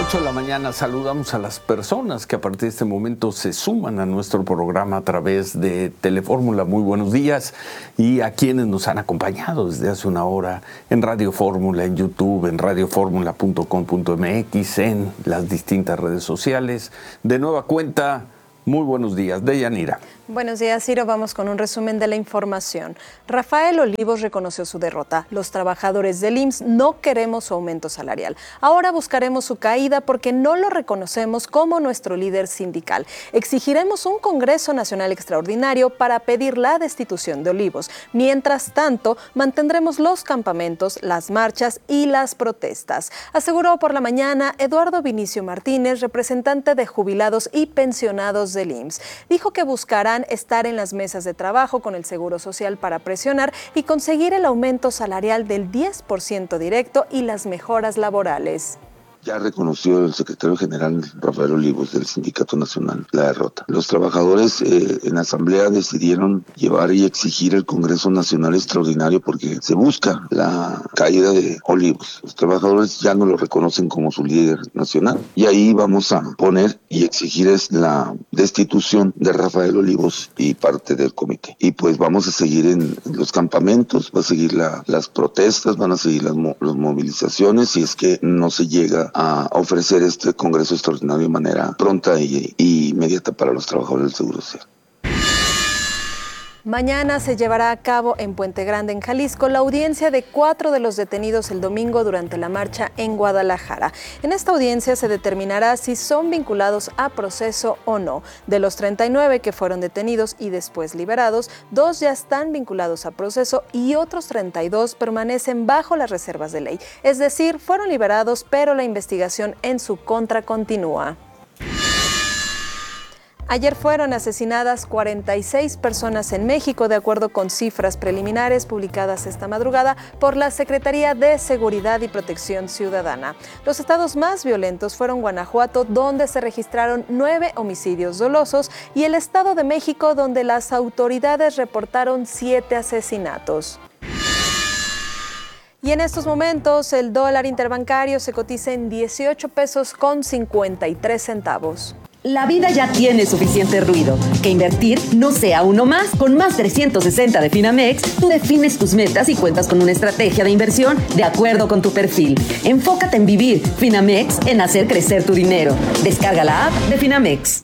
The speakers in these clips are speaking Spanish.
8 de la mañana saludamos a las personas que a partir de este momento se suman a nuestro programa a través de Telefórmula. Muy buenos días. Y a quienes nos han acompañado desde hace una hora en Radio Fórmula, en YouTube, en radioformula.com.mx, en las distintas redes sociales. De nueva cuenta, muy buenos días. Deyanira. Buenos días, Ciro. Vamos con un resumen de la información. Rafael Olivos reconoció su derrota. Los trabajadores del IMSS no queremos su aumento salarial. Ahora buscaremos su caída porque no lo reconocemos como nuestro líder sindical. Exigiremos un Congreso Nacional Extraordinario para pedir la destitución de Olivos. Mientras tanto, mantendremos los campamentos, las marchas y las protestas. Aseguró por la mañana Eduardo Vinicio Martínez, representante de jubilados y pensionados del IMSS. Dijo que buscarán estar en las mesas de trabajo con el Seguro Social para presionar y conseguir el aumento salarial del 10% directo y las mejoras laborales. Ya reconoció el secretario general Rafael Olivos del Sindicato Nacional la derrota. Los trabajadores en asamblea decidieron llevar y exigir el Congreso Nacional Extraordinario porque se busca la caída de Olivos. Los trabajadores ya no lo reconocen como su líder nacional y ahí vamos a poner y exigir la destitución de Rafael Olivos y parte del comité. Y pues vamos a seguir en los campamentos, va a seguir las protestas, van a seguir las movilizaciones si es que no se llega a ofrecer este Congreso Extraordinario de manera pronta y inmediata para los trabajadores del Seguro Social. Mañana se llevará a cabo en Puente Grande, en Jalisco, la audiencia de 4 de los detenidos el domingo durante la marcha en Guadalajara. En esta audiencia se determinará si son vinculados a proceso o no. De los 39 que fueron detenidos y después liberados, 2 ya están vinculados a proceso y otros 32 permanecen bajo las reservas de ley. Es decir, fueron liberados, pero la investigación en su contra continúa. Ayer fueron asesinadas 46 personas en México, de acuerdo con cifras preliminares publicadas esta madrugada por la Secretaría de Seguridad y Protección Ciudadana. Los estados más violentos fueron Guanajuato, donde se registraron 9 homicidios dolosos, y el Estado de México, donde las autoridades reportaron 7 asesinatos. Y en estos momentos el dólar interbancario se cotiza en 18 pesos con 53 centavos. La vida ya tiene suficiente ruido. Que invertir no sea uno más. Con más 360 de Finamex, tú defines tus metas y cuentas con una estrategia de inversión de acuerdo con tu perfil. Enfócate en vivir. Finamex, en hacer crecer tu dinero. Descarga la app de Finamex.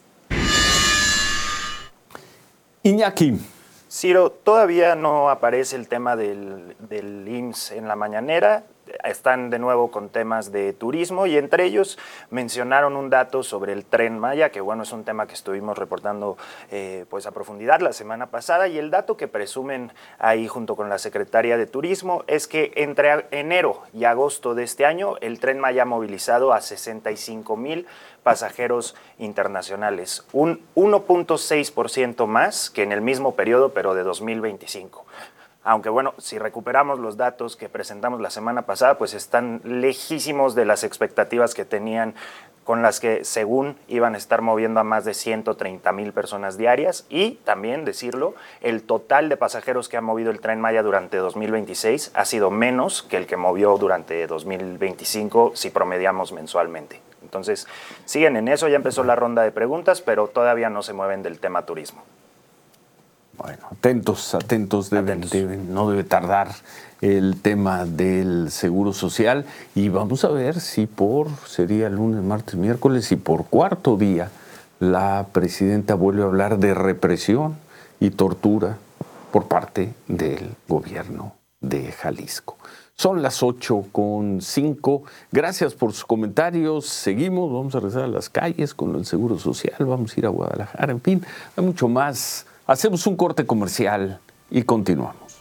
Iñaki. Ciro, todavía no aparece el tema del IMSS en la mañanera. Están de nuevo con temas de turismo y entre ellos mencionaron un dato sobre el Tren Maya, que bueno, es un tema que estuvimos reportando pues a profundidad la semana pasada, y el dato que presumen ahí junto con la Secretaría de Turismo es que entre enero y agosto de este año el Tren Maya ha movilizado a 65,000 pasajeros internacionales, un 1.6% más que en el mismo periodo, pero de 2025. Aunque bueno, si recuperamos los datos que presentamos la semana pasada, pues están lejísimos de las expectativas que tenían, con las que según iban a estar moviendo a más de 130,000 personas diarias. Y también decirlo, el total de pasajeros que ha movido el Tren Maya durante 2026 ha sido menos que el que movió durante 2025 si promediamos mensualmente. Entonces siguen en eso, ya empezó la ronda de preguntas, pero todavía no se mueven del tema turismo. Bueno, atentos, no debe tardar el tema del Seguro Social, y vamos a ver si sería lunes, martes, miércoles, y por cuarto día la presidenta vuelve a hablar de represión y tortura por parte del gobierno de Jalisco. Son las 8:05. Gracias por sus comentarios. Seguimos, vamos a regresar a las calles con el Seguro Social, vamos a ir a Guadalajara, en fin, hay mucho más. Hacemos un corte comercial y continuamos.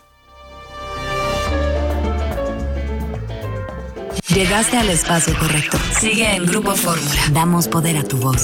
Llegaste al espacio correcto. Sigue en Grupo Fórmula. Damos poder a tu voz.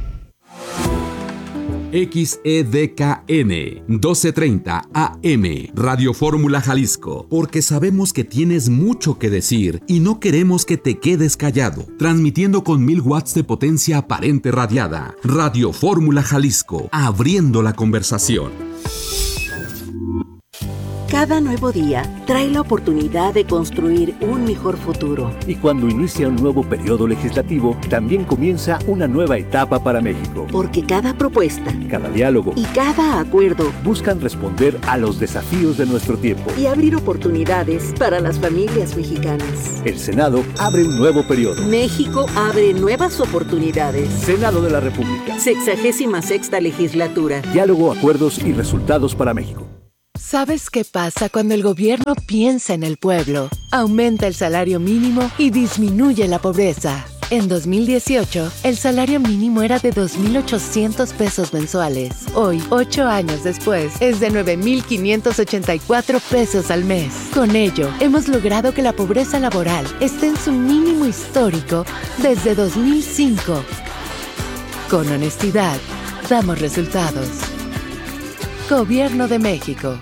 XEDKN 1230 AM Radio Fórmula Jalisco, porque sabemos que tienes mucho que decir y no queremos que te quedes callado. Transmitiendo con 1000 watts de potencia aparente radiada. Radio Fórmula Jalisco, abriendo la conversación. Cada nuevo día trae la oportunidad de construir un mejor futuro. Y cuando inicia un nuevo periodo legislativo, también comienza una nueva etapa para México. Porque cada propuesta, cada diálogo y cada acuerdo buscan responder a los desafíos de nuestro tiempo y abrir oportunidades para las familias mexicanas. El Senado abre un nuevo periodo. México abre nuevas oportunidades. Senado de la República. 66ª legislatura. Diálogo, acuerdos y resultados para México. ¿Sabes qué pasa cuando el gobierno piensa en el pueblo? Aumenta el salario mínimo y disminuye la pobreza. En 2018, el salario mínimo era de 2,800 pesos mensuales. Hoy, 8 años después, es de 9,584 pesos al mes. Con ello, hemos logrado que la pobreza laboral esté en su mínimo histórico desde 2005. Con honestidad, damos resultados. Gobierno de México.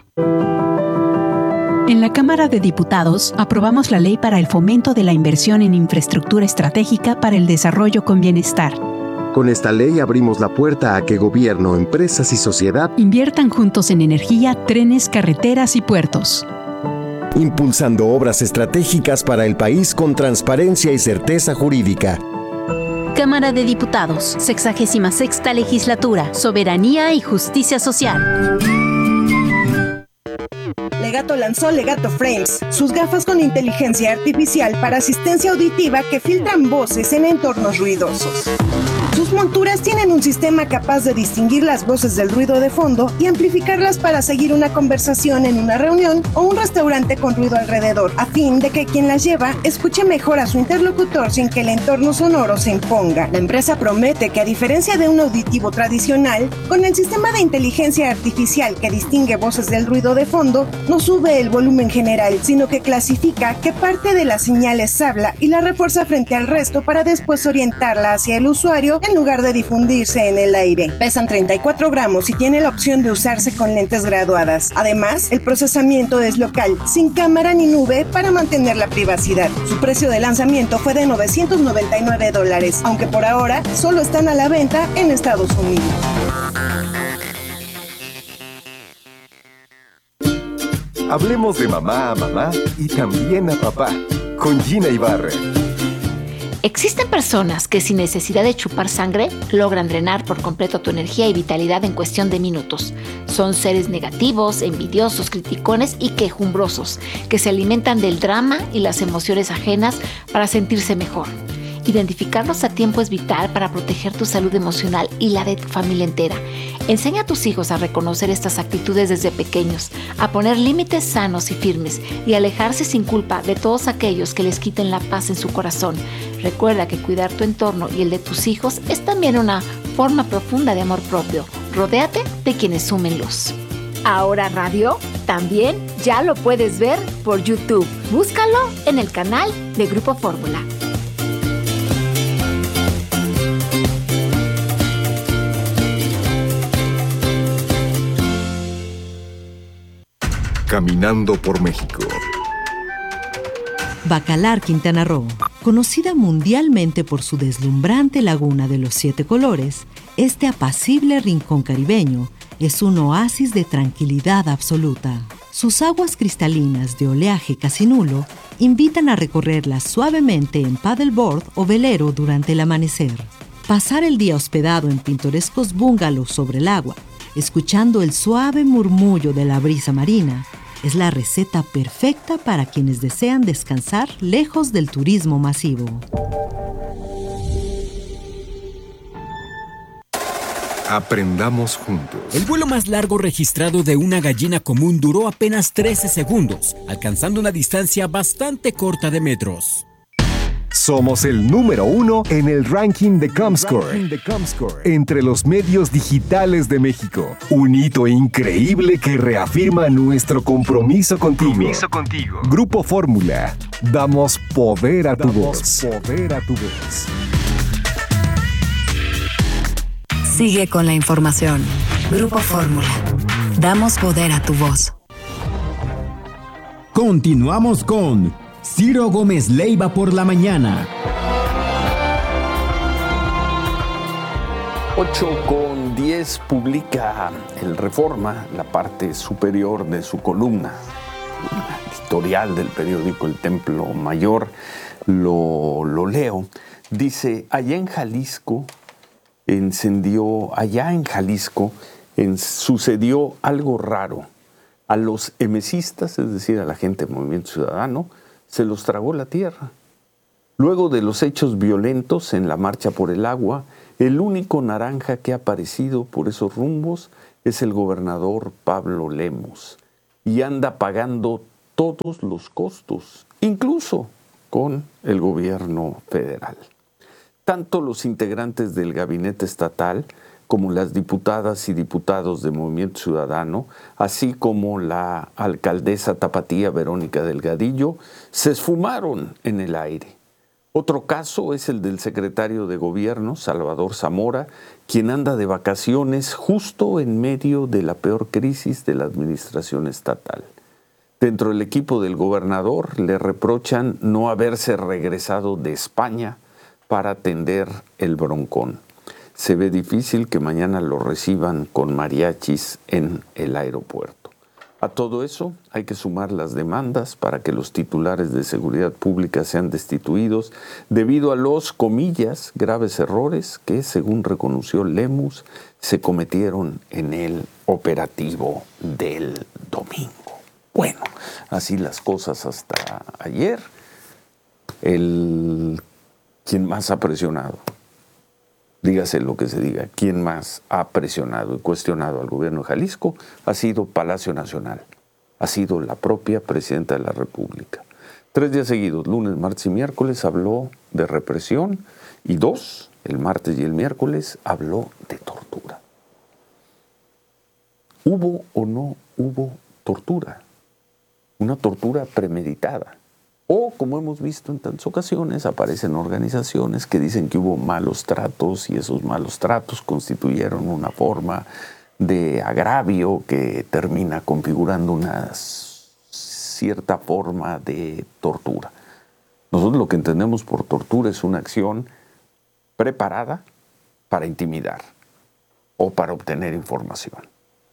En la Cámara de Diputados aprobamos la Ley para el Fomento de la Inversión en Infraestructura Estratégica para el Desarrollo con Bienestar. Con esta ley abrimos la puerta a que gobierno, empresas y sociedad inviertan juntos en energía, trenes, carreteras y puertos. Impulsando obras estratégicas para el país con transparencia y certeza jurídica. Cámara de Diputados, 66ª Legislatura, Soberanía y Justicia Social. Legato lanzó Legato Frames, sus gafas con inteligencia artificial para asistencia auditiva que filtran voces en entornos ruidosos. Sus monturas tienen un sistema capaz de distinguir las voces del ruido de fondo y amplificarlas para seguir una conversación en una reunión o un restaurante con ruido alrededor, a fin de que quien las lleva escuche mejor a su interlocutor sin que el entorno sonoro se imponga. La empresa promete que, a diferencia de un auditivo tradicional, con el sistema de inteligencia artificial que distingue voces del ruido de fondo, no sube el volumen general, sino que clasifica qué parte de las señales habla y la refuerza frente al resto para después orientarla hacia el usuario en lugar de difundirse en el aire. Pesan 34 gramos y tiene la opción de usarse con lentes graduadas. Además, el procesamiento es local, sin cámara ni nube para mantener la privacidad. Su precio de lanzamiento fue de $999, aunque por ahora solo están a la venta en Estados Unidos. Hablemos de mamá a mamá y también a papá, con Gina Ibarra. Existen personas que sin necesidad de chupar sangre logran drenar por completo tu energía y vitalidad en cuestión de minutos. Son seres negativos, envidiosos, criticones y quejumbrosos, que se alimentan del drama y las emociones ajenas para sentirse mejor. Identificarlos a tiempo es vital para proteger tu salud emocional y la de tu familia entera. Enseña a tus hijos a reconocer estas actitudes desde pequeños, a poner límites sanos y firmes y alejarse sin culpa de todos aquellos que les quiten la paz en su corazón. Recuerda que cuidar tu entorno y el de tus hijos es también una forma profunda de amor propio. Rodéate de quienes sumen luz. Ahora Radio también ya lo puedes ver por YouTube. Búscalo en el canal de Grupo Fórmula. Caminando por México. Bacalar, Quintana Roo, conocida mundialmente por su deslumbrante laguna de los 7 colores, este apacible rincón caribeño es un oasis de tranquilidad absoluta. Sus aguas cristalinas de oleaje casi nulo invitan a recorrerlas suavemente en paddleboard o velero durante el amanecer. Pasar el día hospedado en pintorescos bungalows sobre el agua, escuchando el suave murmullo de la brisa marina, es la receta perfecta para quienes desean descansar lejos del turismo masivo. Aprendamos juntos. El vuelo más largo registrado de una gallina común duró apenas 13 segundos, alcanzando una distancia bastante corta de metros. Somos el número 1 en el ranking de Comscore, entre los medios digitales de México. Un hito increíble que reafirma nuestro compromiso contigo. Grupo Fórmula. Damos poder a tu voz. Sigue con la información. Grupo Fórmula. Damos poder a tu voz. Continuamos con Ciro Gómez Leiva por la mañana. 8:10 publica el Reforma, la parte superior de su columna, una editorial del periódico El Templo Mayor, lo leo. Dice, allá en Jalisco sucedió algo raro. A los emesistas, es decir, a la gente del Movimiento Ciudadano, se los tragó la tierra. Luego de los hechos violentos en la marcha por el agua, el único naranja que ha aparecido por esos rumbos es el gobernador Pablo Lemos y anda pagando todos los costos, incluso con el gobierno federal. Tanto los integrantes del gabinete estatal como las diputadas y diputados de Movimiento Ciudadano, así como la alcaldesa tapatía Verónica Delgadillo, se esfumaron en el aire. Otro caso es el del secretario de Gobierno, Salvador Zamora, quien anda de vacaciones justo en medio de la peor crisis de la administración estatal. Dentro del equipo del gobernador le reprochan no haberse regresado de España para atender el broncón. Se ve difícil que mañana lo reciban con mariachis en el aeropuerto. A todo eso hay que sumar las demandas para que los titulares de seguridad pública sean destituidos debido a los, comillas, graves errores que, según reconoció Lemus, se cometieron en el operativo del domingo. Bueno, así las cosas hasta ayer. ¿Quién más ha presionado? Dígase lo que se diga, ¿quién más ha presionado y cuestionado al gobierno de Jalisco? Ha sido Palacio Nacional, ha sido la propia presidenta de la República. 3 días seguidos, lunes, martes y miércoles, habló de represión y 2, el martes y el miércoles, habló de tortura. ¿Hubo o no hubo tortura? Una tortura premeditada. O, como hemos visto en tantas ocasiones, aparecen organizaciones que dicen que hubo malos tratos y esos malos tratos constituyeron una forma de agravio que termina configurando una cierta forma de tortura. Nosotros lo que entendemos por tortura es una acción preparada para intimidar o para obtener información.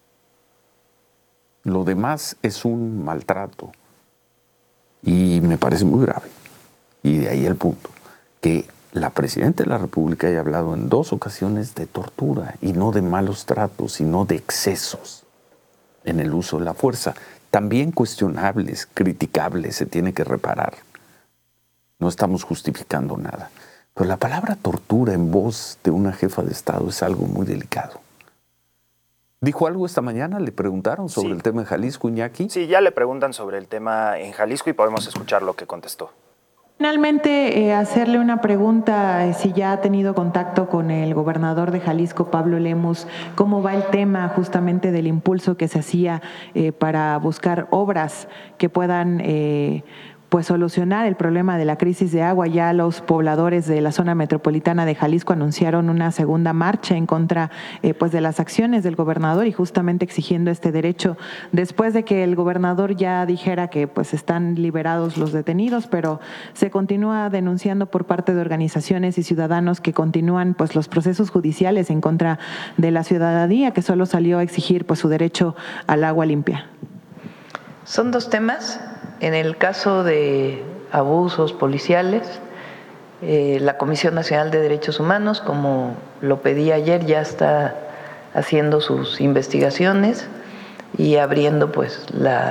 Lo demás es un maltrato. Y me parece muy grave. Y de ahí el punto, que la presidenta de la República haya hablado en 2 ocasiones de tortura y no de malos tratos, sino de excesos en el uso de la fuerza, también cuestionables, criticables, se tiene que reparar. No estamos justificando nada. Pero la palabra tortura en voz de una jefa de Estado es algo muy delicado. ¿Dijo algo esta mañana? ¿Le preguntaron sobre el tema de Jalisco, Iñaki? Sí, ya le preguntan sobre el tema en Jalisco y podemos escuchar lo que contestó. Finalmente, hacerle una pregunta, si ya ha tenido contacto con el gobernador de Jalisco, Pablo Lemos, ¿cómo va el tema justamente del impulso que se hacía para buscar obras que puedan pues solucionar el problema de la crisis de agua? Ya los pobladores de la zona metropolitana de Jalisco anunciaron una segunda marcha en contra pues de las acciones del gobernador y justamente exigiendo este derecho después de que el gobernador ya dijera que pues están liberados los detenidos, pero se continúa denunciando por parte de organizaciones y ciudadanos que continúan pues los procesos judiciales en contra de la ciudadanía que solo salió a exigir pues su derecho al agua limpia. Son 2 temas. En el caso de abusos policiales, la Comisión Nacional de Derechos Humanos, como lo pedí ayer, ya está haciendo sus investigaciones y abriendo pues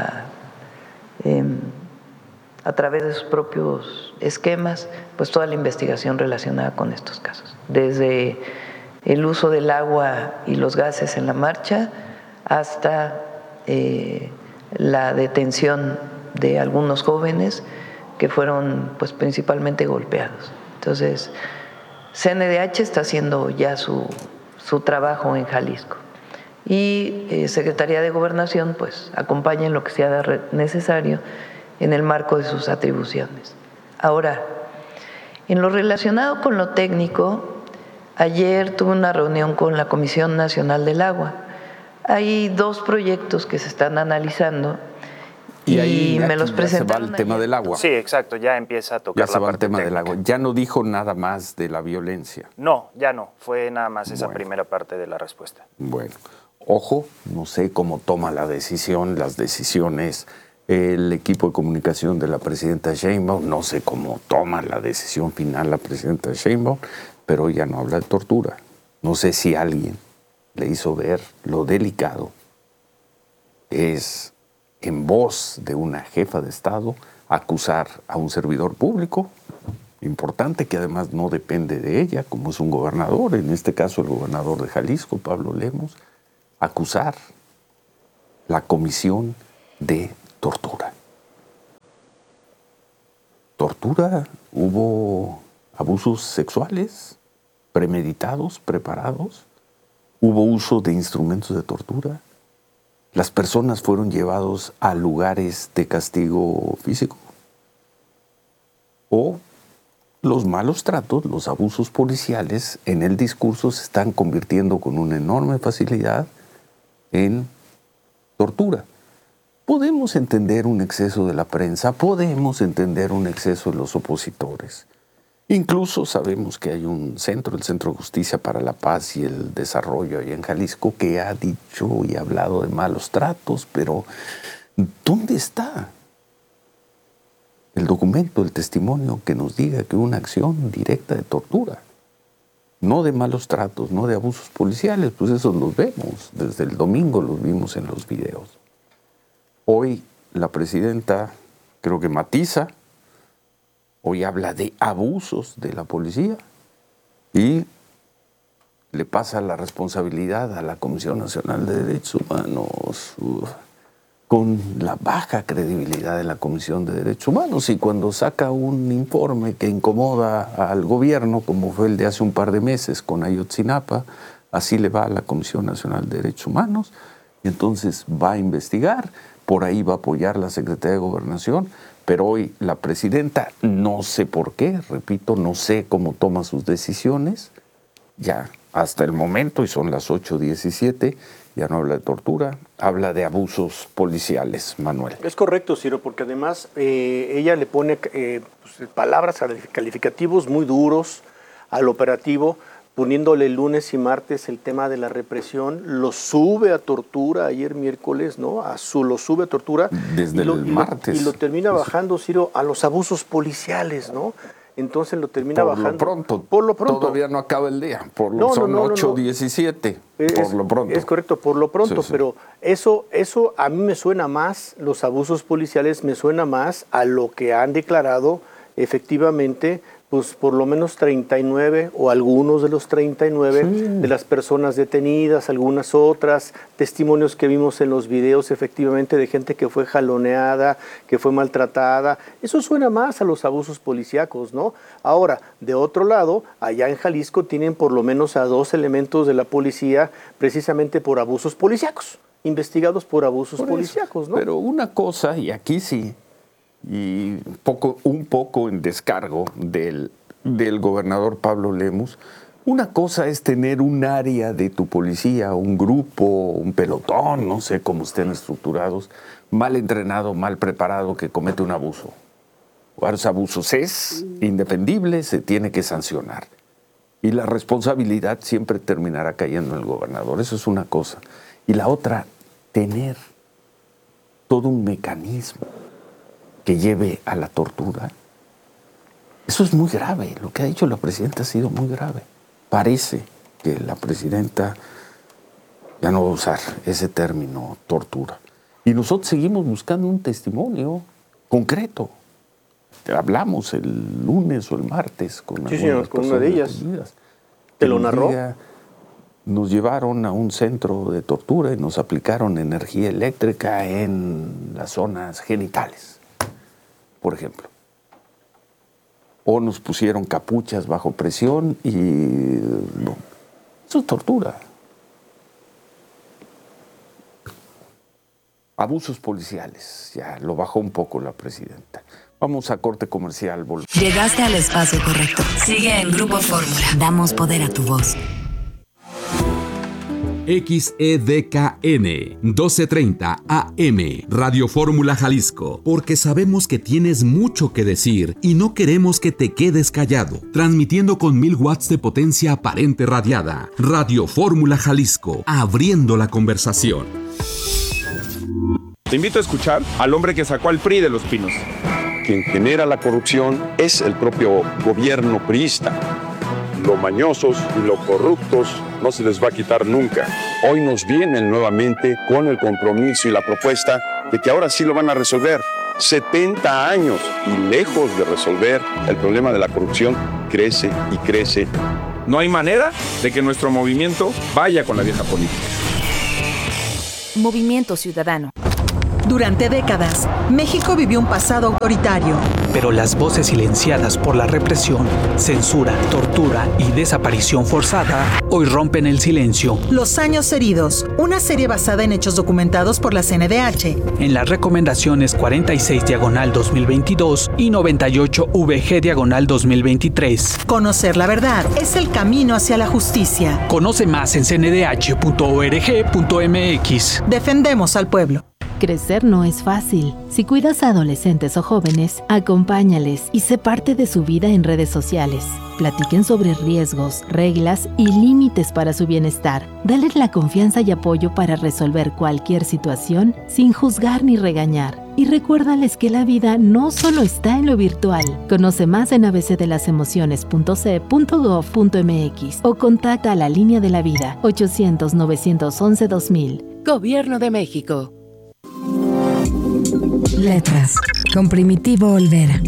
a través de sus propios esquemas pues toda la investigación relacionada con estos casos, desde el uso del agua y los gases en la marcha hasta la detención de algunos jóvenes que fueron pues principalmente golpeados. Entonces, CNDH está haciendo ya su trabajo en Jalisco y Secretaría de Gobernación pues acompaña en lo que sea necesario en el marco de sus atribuciones. Ahora, en lo relacionado con lo técnico, ayer tuve una reunión con la Comisión Nacional del Agua. Hay 2 proyectos que se están analizando Y ahí me los presentaron. Se va el tema del agua. Sí, exacto, ya empieza a tocar ya se va el tema del agua. Ya no dijo nada más de la violencia. No, ya no. Fue nada más esa primera parte de la respuesta. Bueno, ojo, no sé cómo toma las decisiones el equipo de comunicación de la presidenta Sheinbaum, no sé cómo toma la decisión final la presidenta Sheinbaum, pero ella no habla de tortura. No sé si alguien le hizo ver lo delicado es, en voz de una jefa de Estado, acusar a un servidor público importante que además no depende de ella, como es un gobernador, en este caso el gobernador de Jalisco, Pablo Lemus, acusar la comisión de tortura. Tortura, hubo abusos sexuales premeditados, preparados, hubo uso de instrumentos de tortura, las personas fueron llevados a lugares de castigo físico o los malos tratos, los abusos policiales en el discurso se están convirtiendo con una enorme facilidad en tortura. Podemos entender un exceso de la prensa, podemos entender un exceso de los opositores. Incluso sabemos que hay un centro, el Centro de Justicia para la Paz y el Desarrollo allá en Jalisco, que ha dicho y ha hablado de malos tratos, pero ¿dónde está el documento, el testimonio que nos diga que hubo una acción directa de tortura? No de malos tratos, no de abusos policiales, pues esos los vemos, desde el domingo los vimos en los videos. Hoy la presidenta creo que matiza, hoy habla de abusos de la policía y le pasa la responsabilidad a la Comisión Nacional de Derechos Humanos, con la baja credibilidad de la Comisión de Derechos Humanos, y cuando saca un informe que incomoda al gobierno, como fue el de hace un par de meses con Ayotzinapa, así le va a la Comisión Nacional de Derechos Humanos, y entonces va a investigar, por ahí va a apoyar la Secretaría de Gobernación, pero hoy la presidenta, no sé por qué, repito, no sé cómo toma sus decisiones, ya hasta el momento, y son las 8:17, ya no habla de tortura, habla de abusos policiales, Manuel. Es correcto, Ciro, porque además ella le pone palabras calificativos muy duros al operativo, poniéndole lunes y martes el tema de la represión, lo sube a tortura ayer miércoles, ¿no? Lo sube a tortura. Desde el martes. Y lo termina bajando, Ciro, a los abusos policiales, ¿no? Entonces lo termina bajando. Por lo pronto. Todavía no acaba el día. Son 8:17. Por lo pronto. Es correcto, por lo pronto. Sí. Pero eso a mí me suena más, los abusos policiales me suena más a lo que han declarado efectivamente, pues por lo menos 39 o algunos de los 39 de las personas detenidas, algunas otras, testimonios que vimos en los videos efectivamente de gente que fue jaloneada, que fue maltratada. Eso suena más a los abusos policíacos, ¿no? Ahora, de otro lado, allá en Jalisco tienen por lo menos a 2 elementos de la policía precisamente por abusos policíacos, investigados por abusos policíacos, ¿no? Pero una cosa, y aquí sí, y un poco en descargo del gobernador Pablo Lemus, una cosa es tener un área de tu policía, un grupo, un pelotón, no sé cómo estén estructurados, mal entrenado, mal preparado, que comete un abuso. Los abusos es indefendible, se tiene que sancionar. Y la responsabilidad siempre terminará cayendo en el gobernador, eso es una cosa. Y la otra, tener todo un mecanismo que lleve a la tortura. Eso es muy grave. Lo que ha dicho la presidenta ha sido muy grave. Parece que la presidenta ya no va a usar ese término, tortura. Y nosotros seguimos buscando un testimonio concreto. Hablamos el lunes o el martes con una de ellas. ¿Te lo narró? Nos llevaron a un centro de tortura y nos aplicaron energía eléctrica en las zonas genitales, por ejemplo. O nos pusieron capuchas bajo presión y no. Eso es tortura. Abusos policiales, ya lo bajó un poco la presidenta. Vamos a corte comercial. Llegaste al espacio correcto. Sigue en Grupo Fórmula. Damos poder a tu voz. XEDKN 1230 AM, Radio Fórmula Jalisco, porque sabemos que tienes mucho que decir y no queremos que te quedes callado. Transmitiendo con 1000 watts de potencia aparente radiada. Radio Fórmula Jalisco, abriendo la conversación. Te invito a escuchar al hombre que sacó al PRI de los pinos. Quien genera la corrupción es el propio gobierno priista. Lo mañosos y lo corruptos no se les va a quitar nunca. Hoy nos vienen nuevamente con el compromiso y la propuesta de que ahora sí lo van a resolver. 70 años y lejos de resolver el problema de la corrupción, crece y crece. No hay manera de que nuestro movimiento vaya con la vieja política. Movimiento Ciudadano. Durante décadas, México vivió un pasado autoritario. Pero las voces silenciadas por la represión, censura, tortura y desaparición forzada hoy rompen el silencio. Los años heridos, una serie basada en hechos documentados por la CNDH. En las recomendaciones 46/2022 y 98VG/2023. Conocer la verdad es el camino hacia la justicia. Conoce más en cndh.org.mx. Defendemos al pueblo. Crecer no es fácil. Si cuidas a adolescentes o jóvenes, acompáñales y sé parte de su vida en redes sociales. Platiquen sobre riesgos, reglas y límites para su bienestar. Dales la confianza y apoyo para resolver cualquier situación sin juzgar ni regañar. Y recuérdales que la vida no solo está en lo virtual. Conoce más en abcdelasemociones.ce.gov.mx o contacta a la Línea de la Vida 800-911-2000. Gobierno de México. Letras, con Primitivo Olvera.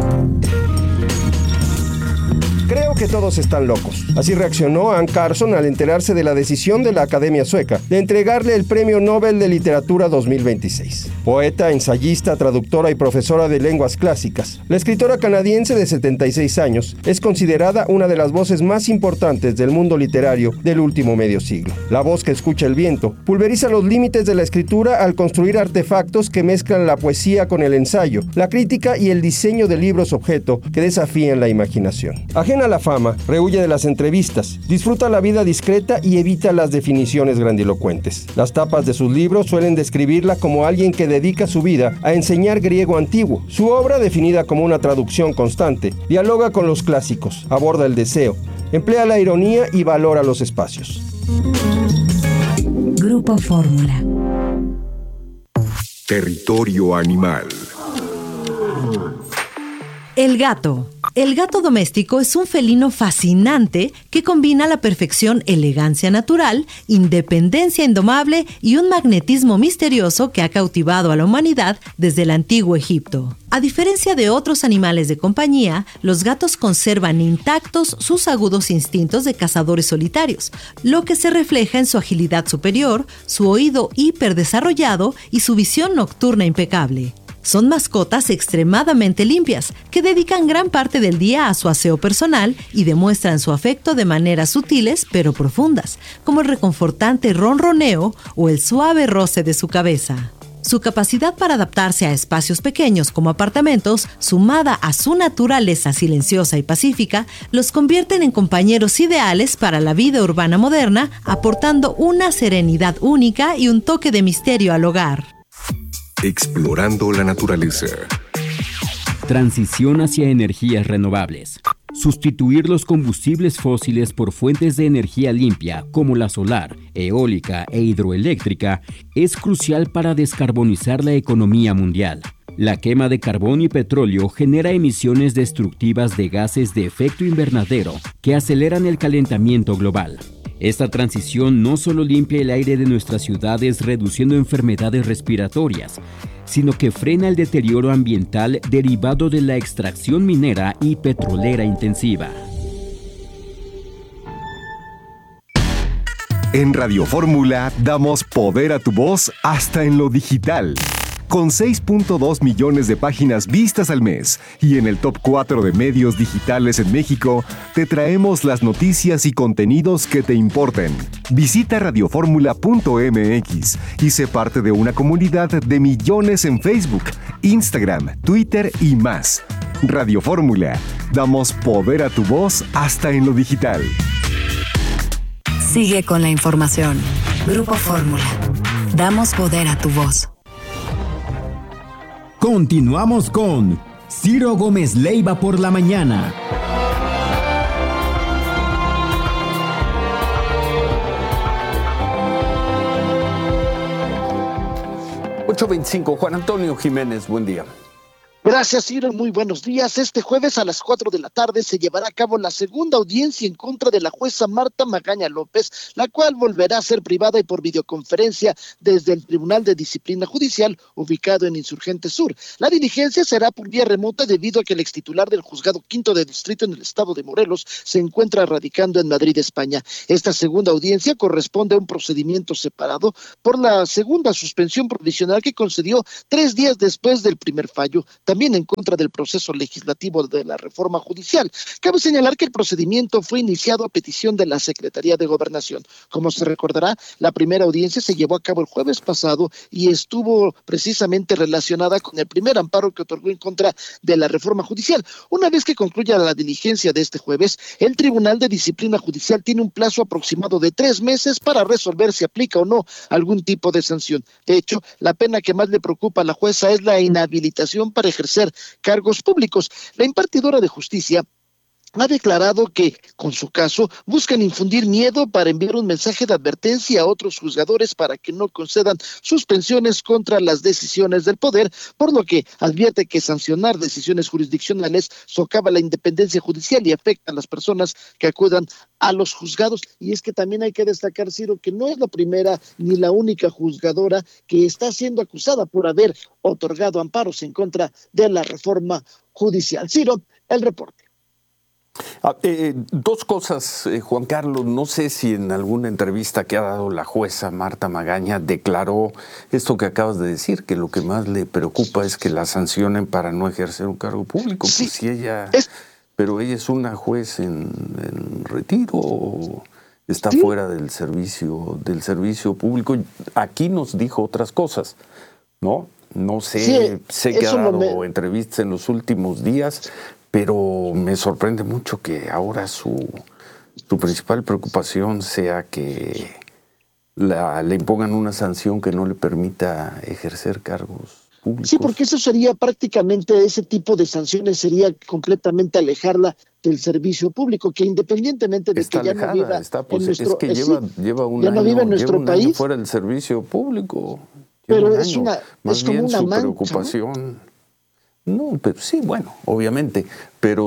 Creo que todos están locos. Así reaccionó Anne Carson al enterarse de la decisión de la Academia Sueca de entregarle el Premio Nobel de Literatura 2026. Poeta, ensayista, traductora y profesora de lenguas clásicas, la escritora canadiense de 76 años es considerada una de las voces más importantes del mundo literario del último medio siglo. La voz que escucha el viento pulveriza los límites de la escritura al construir artefactos que mezclan la poesía con el ensayo, la crítica y el diseño de libros objeto que desafían la imaginación. Ajena a la fama, rehuye de las entrevistas, disfruta la vida discreta y evita las definiciones grandilocuentes. Las tapas de sus libros suelen describirla como alguien que dedica su vida a enseñar griego antiguo. Su obra, definida como una traducción constante, dialoga con los clásicos, aborda el deseo, emplea la ironía y valora los espacios. Grupo Fórmula. Territorio animal. El gato. El gato doméstico es un felino fascinante que combina a la perfección elegancia natural, independencia indomable y un magnetismo misterioso que ha cautivado a la humanidad desde el antiguo Egipto. A diferencia de otros animales de compañía, los gatos conservan intactos sus agudos instintos de cazadores solitarios, lo que se refleja en su agilidad superior, su oído hiperdesarrollado y su visión nocturna impecable. Son mascotas extremadamente limpias, que dedican gran parte del día a su aseo personal y demuestran su afecto de maneras sutiles pero profundas, como el reconfortante ronroneo o el suave roce de su cabeza. Su capacidad para adaptarse a espacios pequeños como apartamentos, sumada a su naturaleza silenciosa y pacífica, los convierten en compañeros ideales para la vida urbana moderna, aportando una serenidad única y un toque de misterio al hogar. Explorando la naturaleza. Transición hacia energías renovables. Sustituir los combustibles fósiles por fuentes de energía limpia como la solar, eólica e hidroeléctrica es crucial para descarbonizar la economía mundial. La quema de carbón y petróleo genera emisiones destructivas de gases de efecto invernadero que aceleran el calentamiento global. Esta transición no solo limpia el aire de nuestras ciudades reduciendo enfermedades respiratorias, sino que frena el deterioro ambiental derivado de la extracción minera y petrolera intensiva. En Radio Fórmula damos poder a tu voz hasta en lo digital. Con 6.2 millones de páginas vistas al mes y en el top 4 de medios digitales en México, te traemos las noticias y contenidos que te importen. Visita radioformula.mx y sé parte de una comunidad de millones en Facebook, Instagram, Twitter y más. Radio Fórmula, damos poder a tu voz hasta en lo digital. Sigue con la información. Grupo Fórmula. Damos poder a tu voz. Continuamos con Ciro Gómez Leiva por la mañana. 8:25, Juan Antonio Jiménez, buen día. Gracias, Ciro. Muy buenos días. Este jueves a las 4 de la tarde se llevará a cabo la segunda audiencia en contra de la jueza Marta Magaña López, la cual volverá a ser privada y por videoconferencia desde el Tribunal de Disciplina Judicial, ubicado en Insurgente Sur. La diligencia será por vía remota debido a que el extitular del Juzgado Quinto de Distrito en el estado de Morelos se encuentra radicando en Madrid, España. Esta segunda audiencia corresponde a un procedimiento separado por la segunda suspensión provisional que concedió 3 días después del primer fallo, también en contra del proceso legislativo de la reforma judicial. Cabe señalar que el procedimiento fue iniciado a petición de la Secretaría de Gobernación. Como se recordará, la primera audiencia se llevó a cabo el jueves pasado y estuvo precisamente relacionada con el primer amparo que otorgó en contra de la reforma judicial. Una vez que concluya la diligencia de este jueves, el Tribunal de Disciplina Judicial tiene un plazo aproximado de 3 meses para resolver si aplica o no algún tipo de sanción. De hecho, la pena que más le preocupa a la jueza es la inhabilitación para ejercer cargos públicos. La impartidora de justicia ha declarado que, con su caso, buscan infundir miedo para enviar un mensaje de advertencia a otros juzgadores para que no concedan suspensiones contra las decisiones del poder, por lo que advierte que sancionar decisiones jurisdiccionales socava la independencia judicial y afecta a las personas que acudan a los juzgados. Y es que también hay que destacar, Ciro, que no es la primera ni la única juzgadora que está siendo acusada por haber otorgado amparos en contra de la reforma judicial. Ciro, el reporte. Dos cosas, Juan Carlos. No sé si en alguna entrevista que ha dado la jueza Marta Magaña declaró esto que acabas de decir, que lo que más le preocupa es que la sancionen para no ejercer un cargo público. Sí, pues si ella, pero ella es una juez en retiro, o está fuera del servicio público. Aquí nos dijo otras cosas, ¿no? No sé, sé que ha dado entrevistas en los últimos días, pero me sorprende mucho que ahora su principal preocupación sea que le impongan una sanción que no le permita ejercer cargos públicos. Sí, porque eso sería prácticamente, ese tipo de sanciones sería completamente alejarla del servicio público, que independientemente de está que alejada, ya no viva pues en nuestro, es que lleva un año, vive en nuestro país, año fuera del servicio público. Pero es como una mancha, preocupación. No, pero sí, bueno, obviamente, pero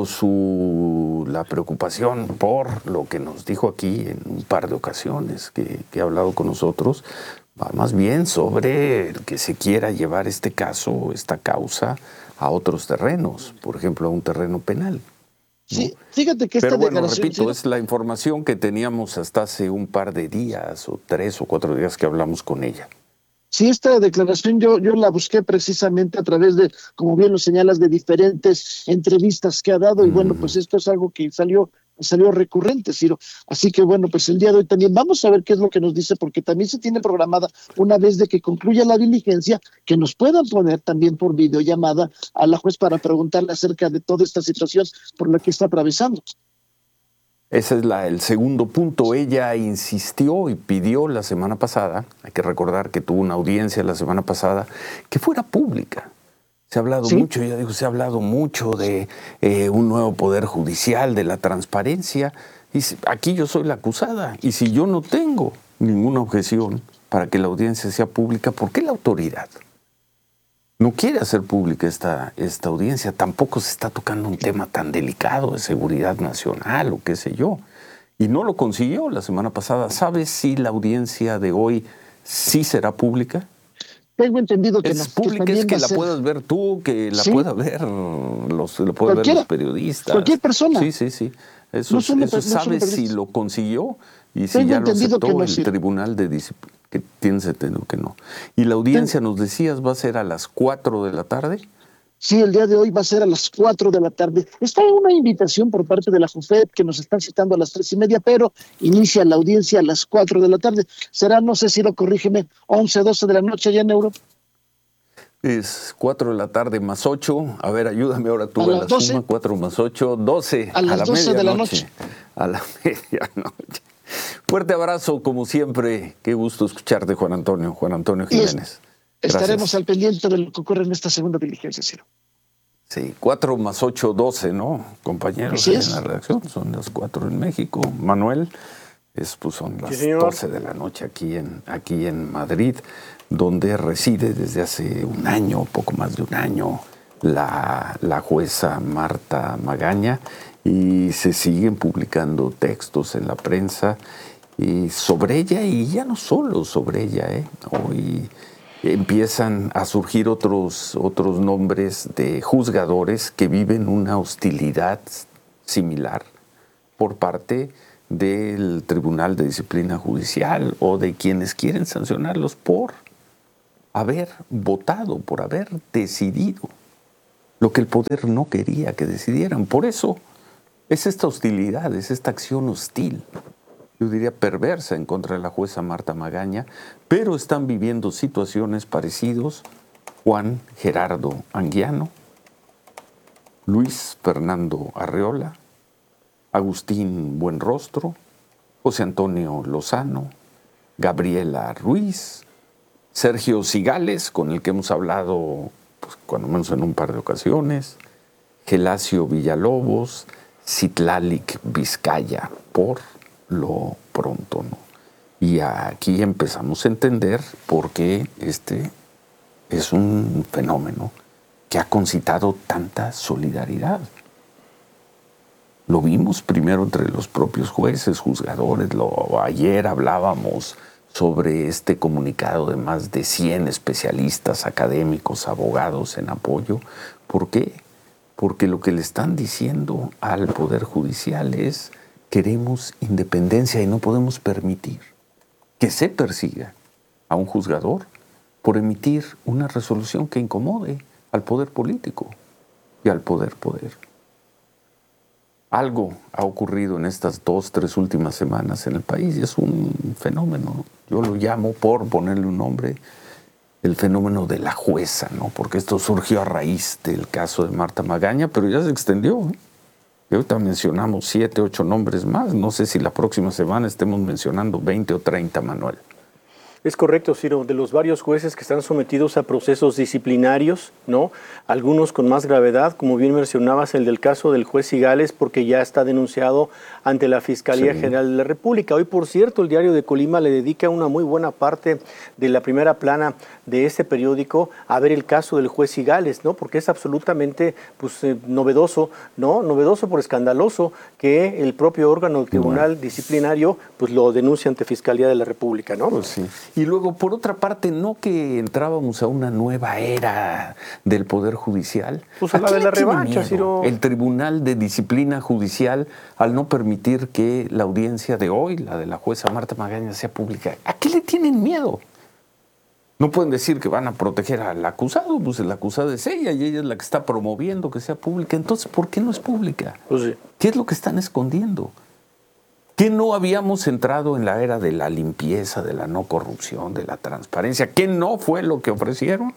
la preocupación por lo que nos dijo aquí en un par de ocasiones que ha hablado con nosotros, va más bien sobre el que se quiera llevar este caso, esta causa, a otros terrenos, por ejemplo, a un terreno penal. Sí, fíjate que esta pero bueno, declaración... repito, es la información que teníamos hasta hace un par de días, o 3 o 4 días que hablamos con ella. Sí, esta declaración yo la busqué precisamente a través de, como bien lo señalas, de diferentes entrevistas que ha dado, y bueno, pues esto es algo que salió recurrente, Ciro. Así que bueno, pues el día de hoy también vamos a ver qué es lo que nos dice, porque también se tiene programada, una vez de que concluya la diligencia, que nos puedan poner también por videollamada a la juez para preguntarle acerca de toda esta situación por la que está atravesando. Ese es el segundo punto. Ella insistió y pidió la semana pasada, hay que recordar que tuvo una audiencia la semana pasada, que fuera pública. Se ha hablado mucho, ella dijo, se ha hablado mucho de un nuevo poder judicial, de la transparencia. Y aquí yo soy la acusada, y si yo no tengo ninguna objeción para que la audiencia sea pública, ¿por qué la autoridad no quiere hacer pública esta audiencia? Tampoco se está tocando un tema tan delicado de seguridad nacional o qué sé yo. Y no lo consiguió la semana pasada. ¿Sabes si la audiencia de hoy sí será pública? Tengo entendido que es pública, es que la puedas ver tú, que la pueda ver los periodistas. Cualquier persona. Sí. Eso ¿sabes si lo consiguió? Y si ya lo aceptó el Tribunal de Disciplina. Que tienes entendido que no. Y la audiencia, nos decías, va a ser a las 4 de la tarde. Sí, el día de hoy va a ser a las 4 de la tarde. Está una invitación por parte de la JUFED que nos están citando a las 3:30, pero inicia la audiencia a las 4 de la tarde. Será, no sé si lo corrígeme, 11, 12 de la noche allá en Europa. Es 4 de la tarde más 8. A ver, ayúdame ahora tú a la 12. Suma. 4 más 8, 12. A las 12 de la noche. A la medianoche. Fuerte abrazo, como siempre. Qué gusto escucharte, Juan Antonio Jiménez. Estaremos al pendiente de lo que ocurre en esta segunda diligencia, Ciro. Sí, 4 más 8, 12, ¿no, compañeros? En la redacción son las 4 en México. Manuel, son las 12 de la noche aquí en Madrid, donde reside desde hace un año, poco más de un año, la jueza Marta Magaña, y se siguen publicando textos en la prensa y sobre ella, y ya no solo sobre ella, hoy empiezan a surgir otros nombres de juzgadores que viven una hostilidad similar por parte del Tribunal de Disciplina Judicial o de quienes quieren sancionarlos por haber votado, por haber decidido lo que el poder no quería que decidieran. Por eso es esta hostilidad, es esta acción hostil, yo diría perversa, en contra de la jueza Marta Magaña, pero están viviendo situaciones parecidas Juan Gerardo Anguiano, Luis Fernando Arreola, Agustín Buenrostro, José Antonio Lozano, Gabriela Ruiz, Sergio Cigales, con el que hemos hablado cuando menos en un par de ocasiones, Gelacio Villalobos, Citlalic Vizcaya, por lo pronto, ¿no? Y aquí empezamos a entender por qué este es un fenómeno que ha concitado tanta solidaridad. Lo vimos primero entre los propios jueces, juzgadores. Ayer hablábamos sobre este comunicado de más de 100 especialistas, académicos, abogados en apoyo. ¿Por qué? Porque lo que le están diciendo al Poder Judicial es: queremos independencia y no podemos permitir que se persiga a un juzgador por emitir una resolución que incomode al poder político y al poder. Algo ha ocurrido en estas 2-3 últimas semanas en el país y es un fenómeno. Yo lo llamo, por ponerle un nombre, el fenómeno de la jueza, ¿no? Porque esto surgió a raíz del caso de Marta Magaña, pero ya se extendió. Y ahorita mencionamos 7, 8 nombres más. No sé si la próxima semana estemos mencionando 20 o 30, Manuel. Es correcto, Ciro, de los varios jueces que están sometidos a procesos disciplinarios, ¿no? Algunos con más gravedad, como bien mencionabas, el del caso del juez Cigales, porque ya está denunciado ante la Fiscalía General de la República. Hoy, por cierto, el Diario de Colima le dedica una muy buena parte de la primera plana de este periódico a ver el caso del juez Cigales, ¿no? Porque es absolutamente novedoso, ¿no? Novedoso por escandaloso que el propio órgano del Tribunal Disciplinario lo denuncie ante Fiscalía de la República, ¿no? Pues sí. Y luego, por otra parte, no que entrábamos a una nueva era del Poder Judicial. Pues a la de la revancha, Ciro. El Tribunal de Disciplina Judicial, al no permitir que la audiencia de hoy, la de la jueza Marta Magaña, sea pública. ¿A qué le tienen miedo? No pueden decir que van a proteger al acusado, pues el acusado es ella y ella es la que está promoviendo que sea pública. Entonces, ¿por qué no es pública? Pues sí. ¿Qué es lo que están escondiendo? ¿Qué no habíamos entrado en la era de la limpieza, de la no corrupción, de la transparencia? ¿Qué no fue lo que ofrecieron?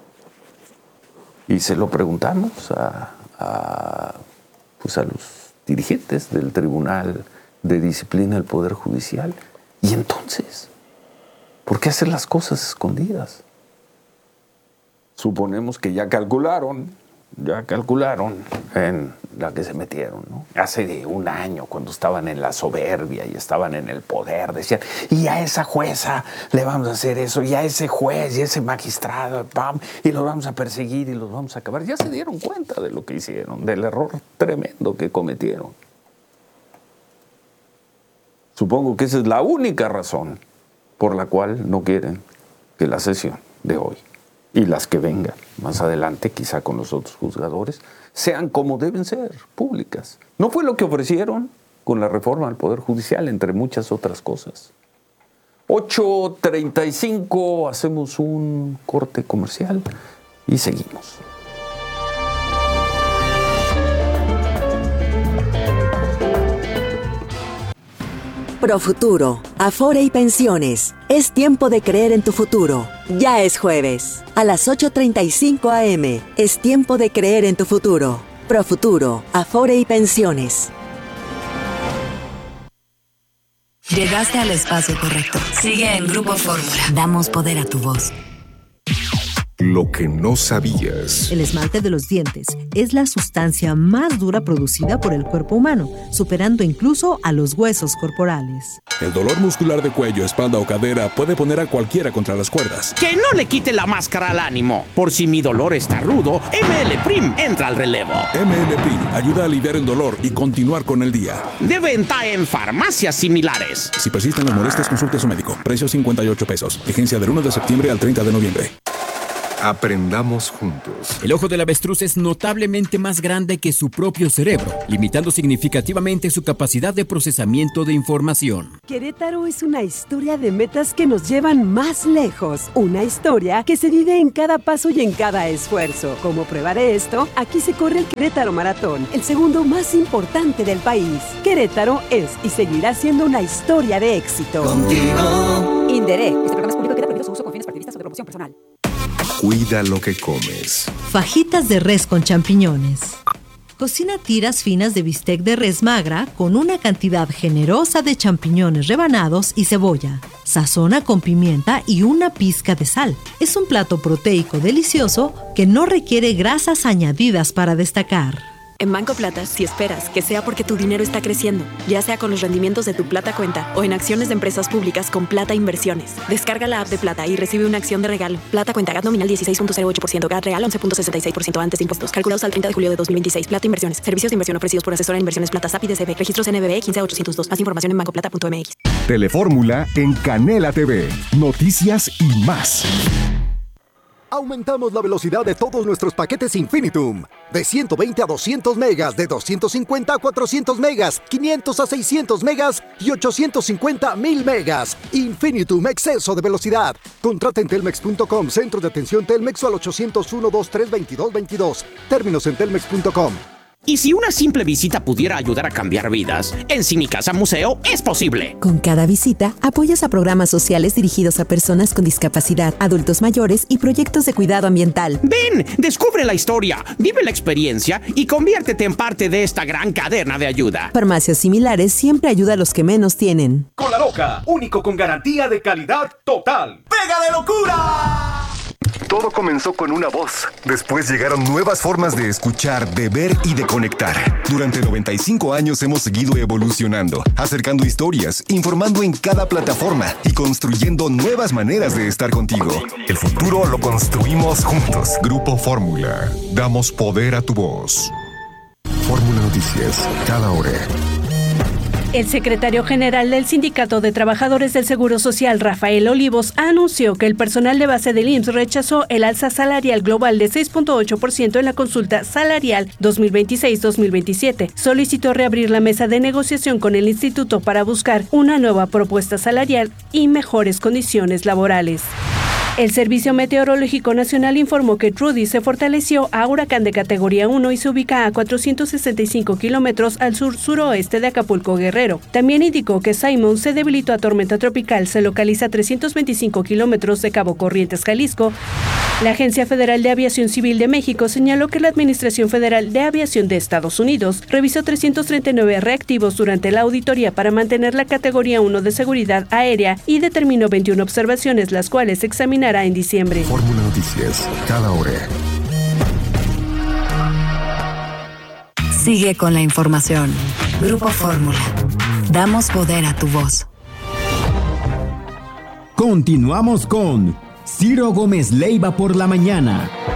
Y se lo preguntamos a los dirigentes del Tribunal de Disciplina del Poder Judicial. Y entonces, ¿por qué hacer las cosas escondidas? Suponemos que ya calcularon en la que se metieron, ¿no? Hace un año, cuando estaban en la soberbia y estaban en el poder, decían, y a esa jueza le vamos a hacer eso, y a ese juez y a ese magistrado, y los vamos a perseguir y los vamos a acabar. Ya se dieron cuenta de lo que hicieron, del error tremendo que cometieron. Supongo que esa es la única razón por la cual no quieren que la sesión de hoy y las que vengan más adelante, quizá con los otros juzgadores, sean como deben ser, públicas. No fue lo que ofrecieron con la reforma al Poder Judicial, entre muchas otras cosas. 8:35, hacemos un corte comercial y seguimos. Profuturo, Afore y Pensiones. Es tiempo de creer en tu futuro. Ya es jueves. A las 8:35 a.m. Es tiempo de creer en tu futuro. Profuturo, Afore y Pensiones. Llegaste al espacio correcto. Sigue en Grupo Fórmula. Damos poder a tu voz. Lo que no sabías. El esmalte de los dientes es la sustancia más dura producida por el cuerpo humano, superando incluso a los huesos corporales. El dolor muscular de cuello, espalda o cadera puede poner a cualquiera contra las cuerdas. Que no le quite la máscara al ánimo. Por si mi dolor está rudo, ML Prim entra al relevo. ML Prim ayuda a aliviar el dolor y continuar con el día. De venta en farmacias similares. Si persisten las molestias, consulte a su médico. Precio $58. Vigencia del 1 de septiembre al 30 de noviembre. Aprendamos juntos. El ojo del avestruz es notablemente más grande que su propio cerebro, limitando significativamente su capacidad de procesamiento de información. Querétaro es una historia de metas que nos llevan más lejos. Una historia que se vive en cada paso y en cada esfuerzo. Como prueba de esto, aquí se corre el Querétaro Maratón, el segundo más importante del país. Querétaro es y seguirá siendo una historia de éxito. Contigo. Inderé. Este programa es público y queda prohibido su uso con fines partidistas o de promoción personal. Cuida lo que comes. Fajitas de res con champiñones. Cocina tiras finas de bistec de res magra con una cantidad generosa de champiñones rebanados y cebolla. Sazona con pimienta y una pizca de sal. Es un plato proteico delicioso que no requiere grasas añadidas para destacar. En Banco Plata, si esperas que sea porque tu dinero está creciendo, ya sea con los rendimientos de tu Plata Cuenta o en acciones de empresas públicas con Plata Inversiones. Descarga la app de Plata y recibe una acción de regalo. Plata Cuenta, GAT nominal 16.08%, GAT real 11.66% antes de impuestos. Calculados al 30 de julio de 2026. Plata Inversiones. Servicios de inversión ofrecidos por Asesora en Inversiones Plata SAP y DCB. Registros NBBE 15802. Más información en bancoplata.mx. Telefórmula en Canela TV. Noticias y más. Aumentamos la velocidad de todos nuestros paquetes Infinitum. De 120 a 200 megas, de 250 a 400 megas, 500 a 600 megas y 850 a 1000 megas. Infinitum, exceso de velocidad. Contrata en telmex.com, centro de atención Telmex o al 801-232-2222. Términos en telmex.com. Y si una simple visita pudiera ayudar a cambiar vidas, en Cinicasa Museo es posible. Con cada visita, apoyas a programas sociales dirigidos a personas con discapacidad, adultos mayores y proyectos de cuidado ambiental. Ven, descubre la historia, vive la experiencia y conviértete en parte de esta gran cadena de ayuda. Farmacias Similares siempre ayuda a los que menos tienen. Con La Loca, único con garantía de calidad total. ¡Pega de locura! Todo comenzó con una voz. Después llegaron nuevas formas de escuchar, de ver y de conectar. Durante 95 años hemos seguido evolucionando, acercando historias, informando en cada plataforma y construyendo nuevas maneras de estar contigo. El futuro lo construimos juntos. Grupo Fórmula. Damos poder a tu voz. Fórmula Noticias. Cada hora. El secretario general del Sindicato de Trabajadores del Seguro Social, Rafael Olivos, anunció que el personal de base del IMSS rechazó el alza salarial global de 6.8% en la consulta salarial 2026-2027. Solicitó reabrir la mesa de negociación con el instituto para buscar una nueva propuesta salarial y mejores condiciones laborales. El Servicio Meteorológico Nacional informó que Trudy se fortaleció a huracán de categoría 1 y se ubica a 465 kilómetros al sur-suroeste de Acapulco, Guerrero. También indicó que Simon se debilitó a tormenta tropical, se localiza a 325 kilómetros de Cabo Corrientes, Jalisco. La Agencia Federal de Aviación Civil de México señaló que la Administración Federal de Aviación de Estados Unidos revisó 339 reactivos durante la auditoría para mantener la categoría 1 de seguridad aérea y determinó 21 observaciones, las cuales examinaron en diciembre. Fórmula Noticias, cada hora. Sigue con la información. Grupo Fórmula. Damos poder a tu voz. Continuamos con Ciro Gómez Leiva por la mañana.